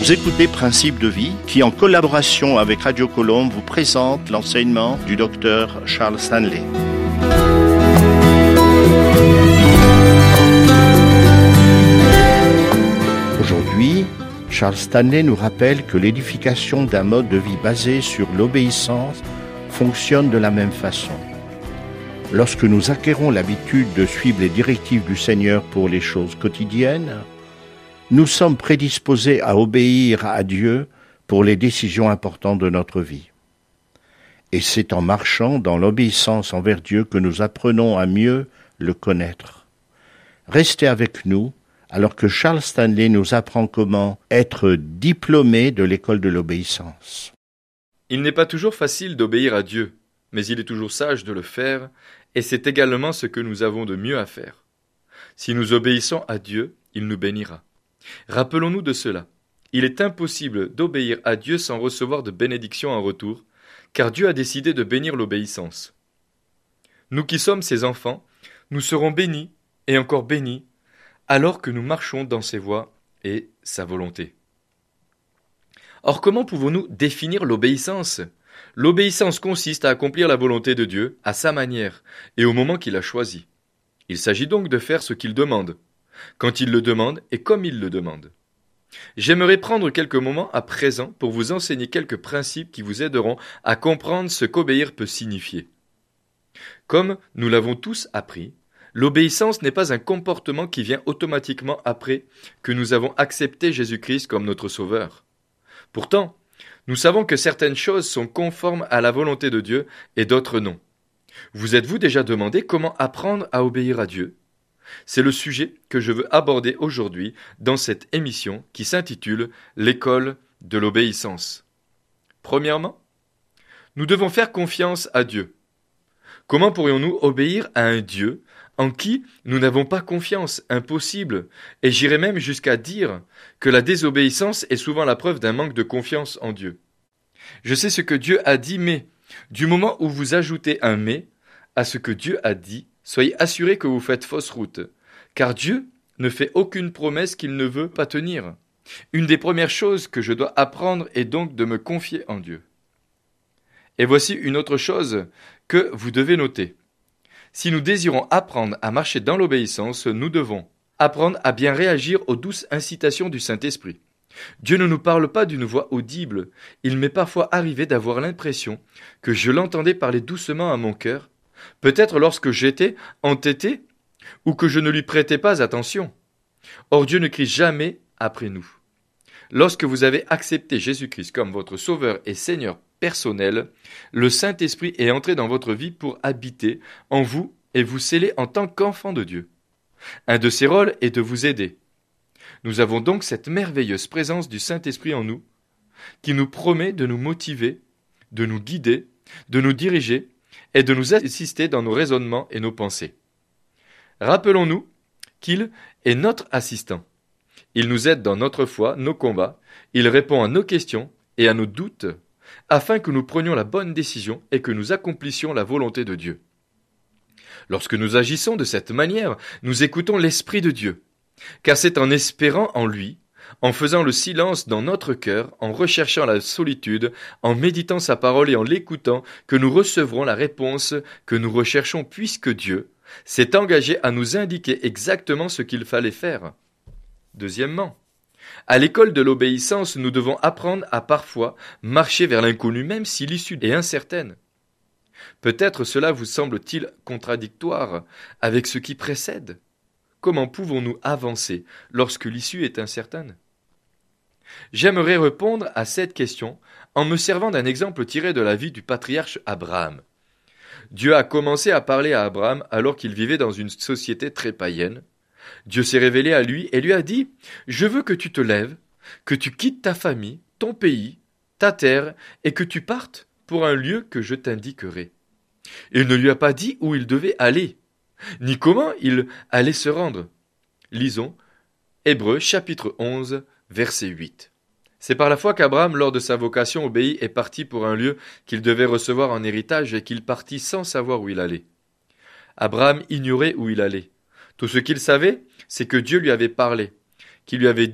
Vous écoutez Principes de vie qui, en collaboration avec Radio Colombe, vous présente l'enseignement du docteur Charles Stanley. Aujourd'hui, Charles Stanley nous rappelle que l'édification d'un mode de vie basé sur l'obéissance fonctionne de la même façon. Lorsque nous acquérons l'habitude de suivre les directives du Seigneur pour les choses quotidiennes, nous sommes prédisposés à obéir à Dieu pour les décisions importantes de notre vie. Et c'est en marchant dans l'obéissance envers Dieu que nous apprenons à mieux le connaître. Restez avec nous alors que Charles Stanley nous apprend comment être diplômé de l'école de l'obéissance. Il n'est pas toujours facile d'obéir à Dieu, mais il est toujours sage de le faire, et c'est également ce que nous avons de mieux à faire. Si nous obéissons à Dieu, il nous bénira. Rappelons-nous de cela. Il est impossible d'obéir à Dieu sans recevoir de bénédiction en retour, car Dieu a décidé de bénir l'obéissance. Nous qui sommes ses enfants, nous serons bénis et encore bénis, alors que nous marchons dans ses voies et sa volonté. Or, comment pouvons-nous définir l'obéissance ? L'obéissance consiste à accomplir la volonté de Dieu à sa manière et au moment qu'il a choisi. Il s'agit donc de faire ce qu'il demande, quand il le demande et comme il le demande. J'aimerais prendre quelques moments à présent pour vous enseigner quelques principes qui vous aideront à comprendre ce qu'obéir peut signifier. Comme nous l'avons tous appris, l'obéissance n'est pas un comportement qui vient automatiquement après que nous avons accepté Jésus-Christ comme notre Sauveur. Pourtant, nous savons que certaines choses sont conformes à la volonté de Dieu et d'autres non. Vous êtes-vous déjà demandé comment apprendre à obéir à Dieu ? C'est le sujet que je veux aborder aujourd'hui dans cette émission qui s'intitule « L'école de l'obéissance ». Premièrement, nous devons faire confiance à Dieu. Comment pourrions-nous obéir à un Dieu en qui nous n'avons pas confiance? Impossible. Et j'irais même jusqu'à dire que la désobéissance est souvent la preuve d'un manque de confiance en Dieu. Je sais ce que Dieu a dit, mais du moment où vous ajoutez un « mais » à ce que Dieu a dit, soyez assurés que vous faites fausse route, car Dieu ne fait aucune promesse qu'il ne veut pas tenir. Une des premières choses que je dois apprendre est donc de me confier en Dieu. Et voici une autre chose que vous devez noter. Si nous désirons apprendre à marcher dans l'obéissance, nous devons apprendre à bien réagir aux douces incitations du Saint-Esprit. Dieu ne nous parle pas d'une voix audible. Il m'est parfois arrivé d'avoir l'impression que je l'entendais parler doucement à mon cœur, peut-être lorsque j'étais entêté ou que je ne lui prêtais pas attention. Or Dieu ne crie jamais après nous. Lorsque vous avez accepté Jésus-Christ comme votre Sauveur et Seigneur personnel, le Saint-Esprit est entré dans votre vie pour habiter en vous et vous sceller en tant qu'enfant de Dieu. Un de ses rôles est de vous aider. Nous avons donc cette merveilleuse présence du Saint-Esprit en nous, qui nous promet de nous motiver, de nous guider, de nous diriger et de nous assister dans nos raisonnements et nos pensées. Rappelons-nous qu'il est notre assistant. Il nous aide dans notre foi, nos combats, il répond à nos questions et à nos doutes, afin que nous prenions la bonne décision et que nous accomplissions la volonté de Dieu. Lorsque nous agissons de cette manière, nous écoutons l'Esprit de Dieu, car c'est en espérant en lui, en faisant le silence dans notre cœur, en recherchant la solitude, en méditant sa parole et en l'écoutant, que nous recevrons la réponse que nous recherchons, puisque Dieu s'est engagé à nous indiquer exactement ce qu'il fallait faire. Deuxièmement, à l'école de l'obéissance, nous devons apprendre à parfois marcher vers l'inconnu, même si l'issue est incertaine. Peut-être cela vous semble-t-il contradictoire avec ce qui précède. Comment pouvons-nous avancer lorsque l'issue est incertaine ? J'aimerais répondre à cette question en me servant d'un exemple tiré de la vie du patriarche Abraham. Dieu a commencé à parler à Abraham alors qu'il vivait dans une société très païenne. Dieu s'est révélé à lui et lui a dit « Je veux que tu te lèves, que tu quittes ta famille, ton pays, ta terre, et que tu partes pour un lieu que je t'indiquerai. » Il ne lui a pas dit où il devait aller, ni comment il allait se rendre. Lisons Hébreux chapitre 11, verset 8. C'est par la foi qu'Abraham, lors de sa vocation, obéit et partit pour un lieu qu'il devait recevoir en héritage et qu'il partit sans savoir où il allait. Abraham ignorait où il allait. Tout ce qu'il savait, c'est que Dieu lui avait parlé, qu'il lui avait